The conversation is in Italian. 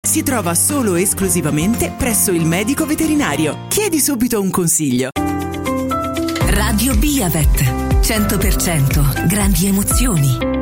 si trova solo e esclusivamente presso il medico veterinario. Chiedi subito un consiglio. Radio Biavet, 100% grandi emozioni.